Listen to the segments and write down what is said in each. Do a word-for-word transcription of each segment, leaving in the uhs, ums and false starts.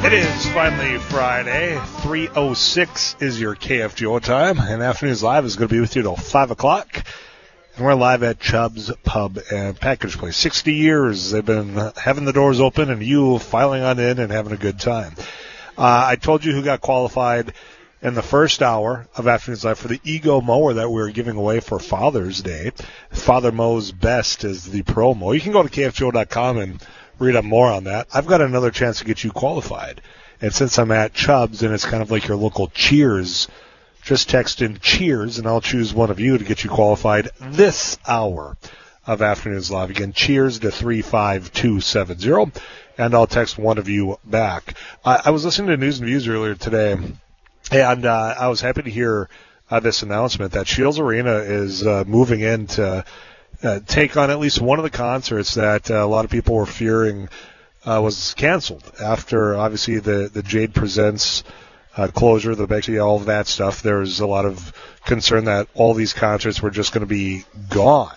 It is finally Friday. three oh six is your K F G O time, and Afternoons Live is going to be with you till five o'clock. And we're live at Chubb's Pub and Package Place. sixty years they've been having the doors open and you filing on in and having a good time. Uh, I told you who got qualified in the first hour of Afternoons Live for the Ego Mower that we were giving away for Father's Day. Father Mows Best is the promo. You can go to K F G O dot com and read up more on that. I've got another chance to get you qualified. And since I'm at Chubb's and it's kind of like your local Cheers, just text in Cheers and I'll choose one of you to get you qualified this hour of Afternoons Live. Again, Cheers to three five two seven zero and I'll text one of you back. I, I was listening to News and Views earlier today and uh, I was happy to hear uh, this announcement that Shields Arena is uh, moving in to Uh, take on at least one of the concerts that uh, a lot of people were fearing uh, was canceled after, obviously, the, the Jade Presents uh, closure, the Becky, all of that stuff. There was a lot of concern that all these concerts were just going to be gone.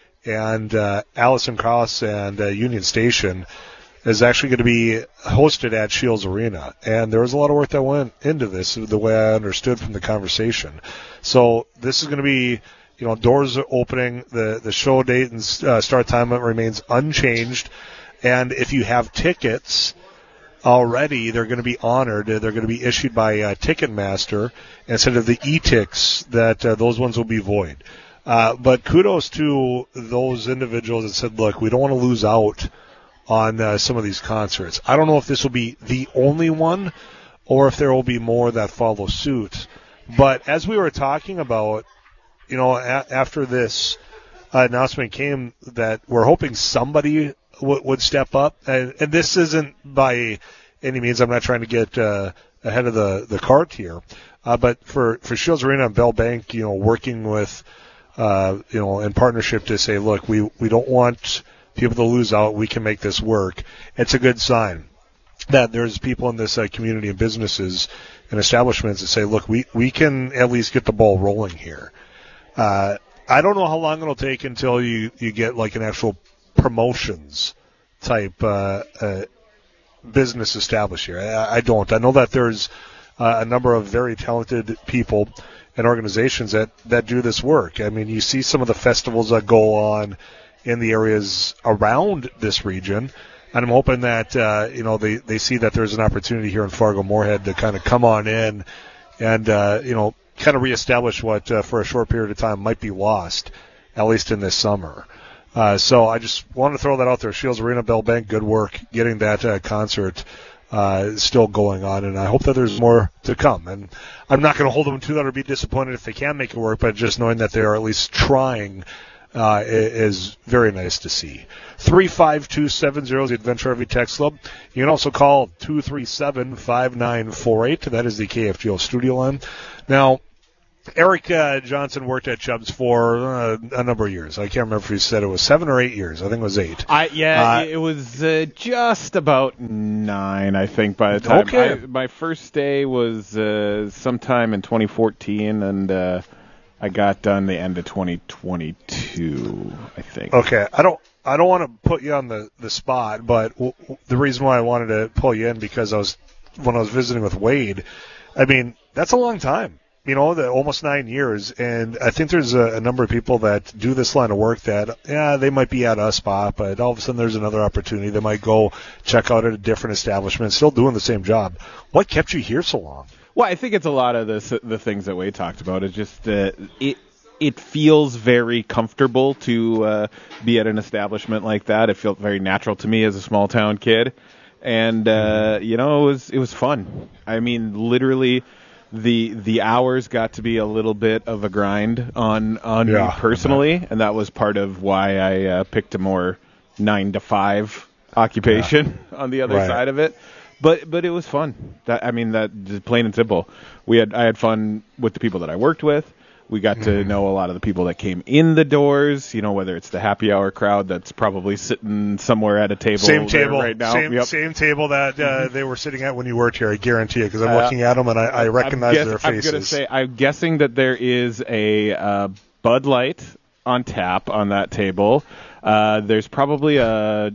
And uh, Allison Krauss and uh, Union Station is actually going to be hosted at Shields Arena. And there was a lot of work that went into this, the way I understood from the conversation. So this is going to be... You know, doors are opening. The the show date and uh, start time remains unchanged. And if you have tickets already, they're going to be honored. They're going to be issued by uh, Ticketmaster instead of the e-ticks. That uh, those ones will be void. Uh, but kudos to those individuals that said, "Look, we don't want to lose out on uh, some of these concerts." I don't know if this will be the only one, or if there will be more that follow suit. But as we were talking about. You know, a- after this uh, announcement came that we're hoping somebody w- would step up. And, and this isn't by any means, I'm not trying to get uh, ahead of the, the cart here. Uh, but for, for Shields Arena and Bell Bank, you know, working with, uh, you know, in partnership to say, look, we, we don't want people to lose out. We can make this work. It's a good sign that there's people in this uh, community and businesses and establishments that say, look, we, we can at least get the ball rolling here. Uh, I don't know how long it'll take until you, you get like an actual promotions type uh, uh, business established here. I, I don't. I know that there's uh, a number of very talented people and organizations that, that do this work. I mean, you see some of the festivals that go on in the areas around this region, and I'm hoping that uh, you know they, they see that there's an opportunity here in Fargo-Moorhead to kind of come on in and uh, you know. kind of reestablish what, uh, for a short period of time, might be lost, at least in this summer. Uh, so I just want to throw that out there. Shields Arena, Bell Bank, good work getting that uh, concert uh, still going on, and I hope that there's more to come. And I'm not going to hold them to that or be disappointed if they can make it work, but just knowing that they are at least trying uh, is very nice to see. three five two seven zero is the Adventure Every Text Club. You can also call two three seven, five nine four eight. That is the K F G O studio line. Now, Eric uh, Johnson worked at Chubb's for uh, a number of years. I can't remember if he said it was seven or eight years. I think it was eight. I Yeah, uh, it was uh, just about nine, I think, by the time. Okay. I, my first day was uh, sometime in twenty fourteen, and uh, I got done the end of twenty twenty-two, I think. Okay. I don't I don't want to put you on the, the spot, but w- w- the reason why I wanted to pull you in because I was when I was visiting with Wade, I mean, that's a long time. You know, the almost nine years, and I think there's a, a number of people that do this line of work that, yeah, they might be at a spot, but all of a sudden there's another opportunity. They might go check out at a different establishment, still doing the same job. What kept you here so long? Well, I think it's a lot of the the things that Wade talked about. It's just uh, it it feels very comfortable to uh, be at an establishment like that. It felt very natural to me as a small town kid, and uh, you know, it was it was fun. I mean, literally. The the hours got to be a little bit of a grind on on yeah, me personally, and that was part of why I uh, picked a more nine to five occupation yeah. on the other right. side of it. But but it was fun. That I mean that just plain and simple. We had I had fun with the people that I worked with. We got to mm-hmm. know a lot of the people that came in the doors, you know, whether it's the happy hour crowd that's probably sitting somewhere at a table same table right now. Same, yep. same table that uh, they were sitting at when you worked here, I guarantee you, because I'm looking uh, at them and I, I recognize guess, their faces. I'm going to say, I'm guessing that there is a uh, Bud Light on tap on that table. Uh, there's probably a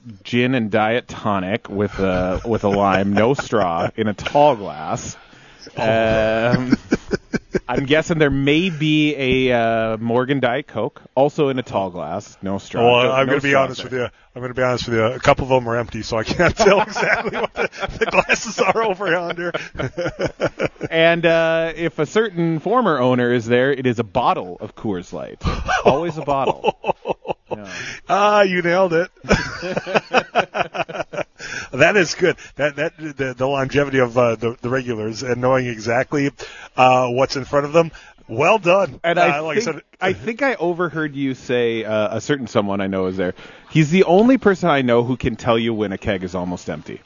gin and diet tonic with a with a lime, no straw, in a tall glass. Um, I'm guessing there may be a uh, Morgan Diet Coke, also in a tall glass, no straw. Well, no, I'm no going to be honest there. with you. I'm going to be honest with you. A couple of them are empty, so I can't tell exactly what the, the glasses are over yonder. And uh, if a certain former owner is there, it is a bottle of Coors Light. Always a bottle. Yeah. Ah, you nailed it. That is good. That that the, the longevity of uh, the, the regulars and knowing exactly uh, what's in front of them. Well done. And uh, I, like think, I, said, I think I overheard you say uh, a certain someone I know is there. He's the only person I know who can tell you when a keg is almost empty.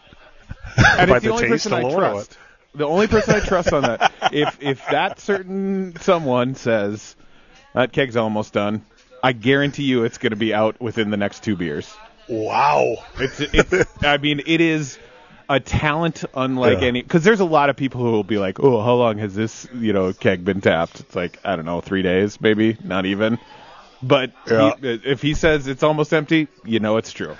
And it's the, the only person I trust. The only person I trust on that. If if that certain someone says that keg's almost done, I guarantee you it's going to be out within the next two beers. Wow. It's, it's I mean, it is a talent unlike yeah. any, because there's a lot of people who will be like, oh, how long has this, you know, keg been tapped? It's like, I don't know, three days, maybe, not even. But yeah. he, if he says it's almost empty, you know it's true.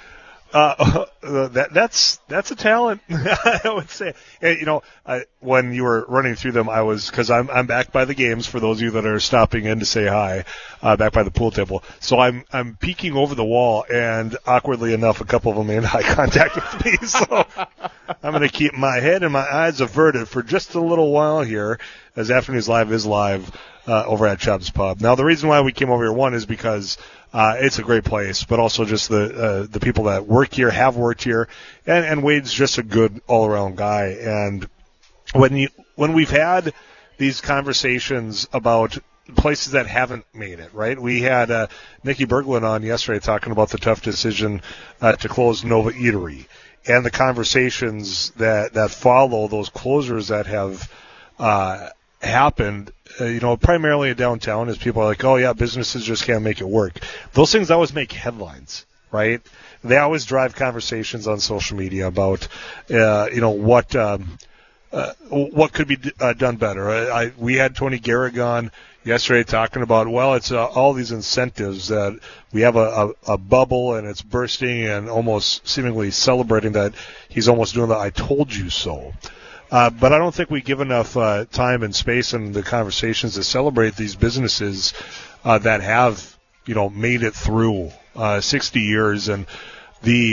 Uh, that that's that's a talent, I would say. And, you know, I, when you were running through them, I was because I'm I'm back by the games. For those of you that are stopping in to say hi, uh, back by the pool table. So I'm I'm peeking over the wall, and awkwardly enough, a couple of them made eye contact with me. So I'm going to keep my head and my eyes averted for just a little while here, as Afternoons Live is live uh, over at Chubb's Pub. Now, the reason why we came over here, one, is because Uh, it's a great place, but also just the uh, the people that work here, have worked here, and, and Wade's just a good all-around guy. And when you when we've had these conversations about places that haven't made it, right? We had uh, Nikki Berglund on yesterday talking about the tough decision uh, to close Nova Eatery and the conversations that, that follow those closures that have uh, happened. Uh, you know, primarily in downtown, as people are like, oh, yeah, businesses just can't make it work. Those things always make headlines, right? They always drive conversations on social media about, uh, you know, what um, uh, what could be d- uh, done better. I, I, we had Tony Garrig on yesterday talking about, well, it's uh, all these incentives that we have a, a, a bubble and it's bursting, and almost seemingly celebrating that he's almost doing the I told you so. Uh, but I don't think we give enough uh, time and space in the conversations to celebrate these businesses uh, that have, you know, made it through uh, sixty years. And the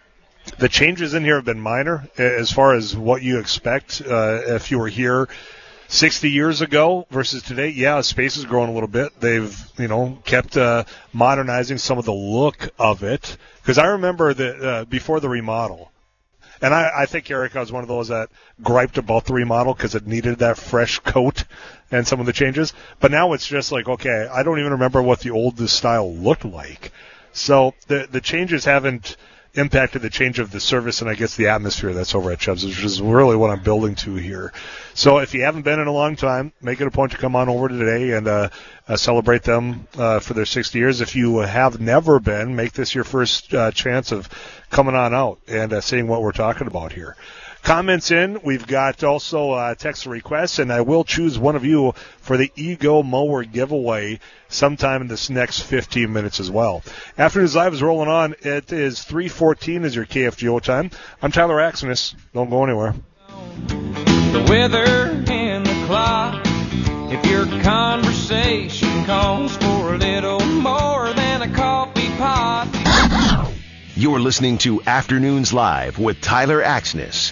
the changes in here have been minor as far as what you expect uh, if you were here sixty years ago versus today. Yeah, space has grown a little bit. They've, you know, kept uh, modernizing some of the look of it. Because I remember that uh, before the remodel, and I, I think Erica was one of those that griped about the remodel because it needed that fresh coat and some of the changes. But now it's just like, okay, I don't even remember what the old style looked like. So the the changes haven't impacted the change of the service and I guess the atmosphere that's over at Chubb's, which is really what I'm building to here. So if you haven't been in a long time, make it a point to come on over today and uh, uh, celebrate them uh, for their sixty years. If you have never been, make this your first uh, chance of coming on out and uh, seeing what we're talking about here. Comments in. We've got also uh, text requests, and I will choose one of you for the Ego Mower giveaway sometime in this next fifteen minutes as well. Afternoons Live is rolling on. It is three fourteen is your K F G O time. I'm Tyler Axenis. Don't go anywhere. The weather and the clock. If your conversation calls for a little more than a coffee pot. You're listening to Afternoons Live with Tyler Axenis.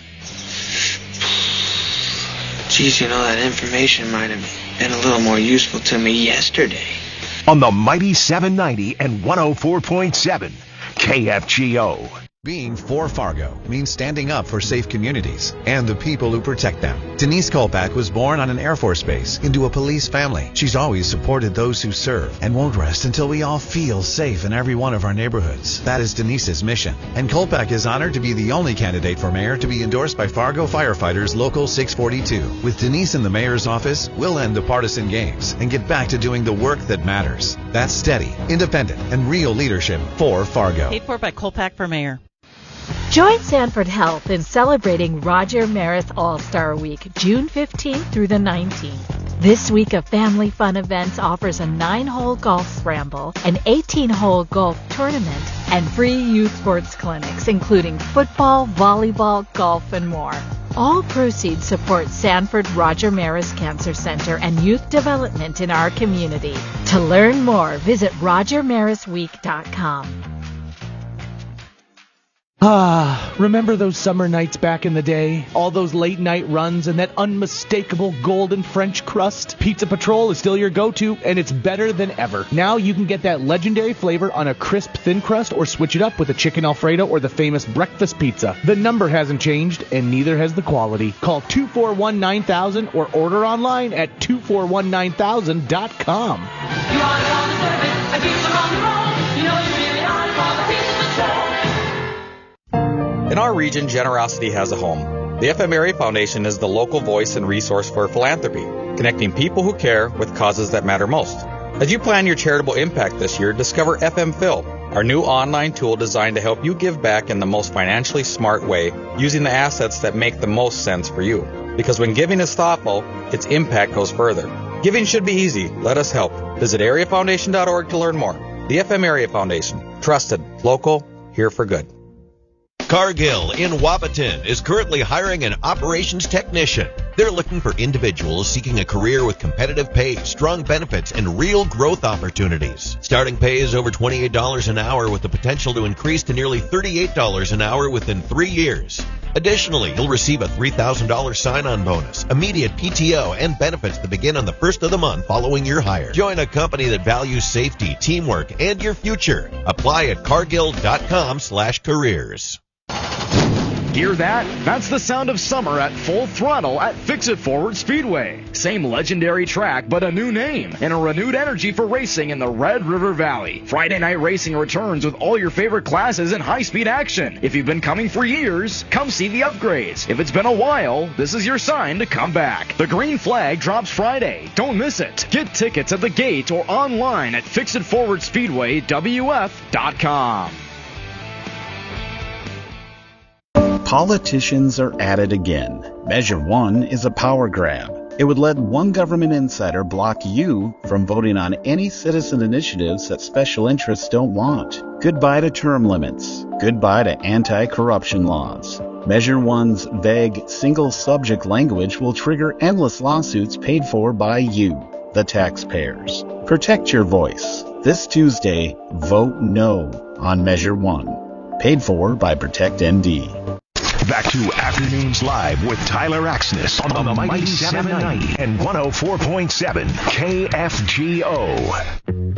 Geez, you know, that information might have been a little more useful to me yesterday. On the mighty seven ninety and one oh four point seven K F G O. Being for Fargo means standing up for safe communities and the people who protect them. Denise Kolpak was born on an Air Force base into a police family. She's always supported those who serve and won't rest until we all feel safe in every one of our neighborhoods. That is Denise's mission. And Kolpak is honored to be the only candidate for mayor to be endorsed by Fargo Firefighters Local six forty-two. With Denise in the mayor's office, we'll end the partisan games and get back to doing the work that matters. That's steady, independent, and real leadership for Fargo. Paid for by Kolpak for mayor. Join Sanford Health in celebrating Roger Maris All-Star Week, June fifteenth through the nineteenth. This week of family fun events offers a nine-hole golf scramble, an eighteen-hole golf tournament, and free youth sports clinics, including football, volleyball, golf, and more. All proceeds support Sanford Roger Maris Cancer Center and youth development in our community. To learn more, visit roger maris week dot com. Ah, remember those summer nights back in the day? All those late night runs and that unmistakable golden French crust? Pizza Patrol is still your go-to, and it's better than ever. Now you can get that legendary flavor on a crisp thin crust or switch it up with a chicken Alfredo or the famous breakfast pizza. The number hasn't changed, and neither has the quality. Call two four one nine thousand or order online at two four one nine thousand dot com. You are on the service, a pizza on the roll. You know you really are for the Pizza Patrol. In our region, generosity has a home. The F M Area Foundation is the local voice and resource for philanthropy, connecting people who care with causes that matter most. As you plan your charitable impact this year, discover F M Phil, our new online tool designed to help you give back in the most financially smart way, using the assets that make the most sense for you. Because when giving is thoughtful, its impact goes further. Giving should be easy. Let us help. Visit area foundation dot org to learn more. The F M Area Foundation. Trusted, local, here for good. Cargill in Wahpeton is currently hiring an operations technician. They're looking for individuals seeking a career with competitive pay, strong benefits, and real growth opportunities. Starting pay is over twenty-eight dollars an hour with the potential to increase to nearly thirty-eight dollars an hour within three years. Additionally, you'll receive a three thousand dollars sign-on bonus, immediate P T O, and benefits that begin on the first of the month following your hire. Join a company that values safety, teamwork, and your future. Apply at cargill dot com slash careers. Hear that? That's the sound of summer at full throttle at Fix-It Forward Speedway. Same legendary track, but a new name and a renewed energy for racing in the Red River Valley. Friday night racing returns with all your favorite classes and high-speed action. If you've been coming for years, come see the upgrades. If it's been a while, this is your sign to come back. The green flag drops Friday. Don't miss it. Get tickets at the gate or online at fix it forward speedway w f dot com. Politicians are at it again. Measure one is a power grab. It would let one government insider block you from voting on any citizen initiatives that special interests don't want. Goodbye to term limits. Goodbye to anti-corruption laws. Measure one's vague, single-subject language will trigger endless lawsuits paid for by you, the taxpayers. Protect your voice. This Tuesday, vote no on Measure one. Paid for by Protect N D. Back to Afternoons Live with Tyler Axness on, on the Mighty seven ninety and one oh four point seven K F G O.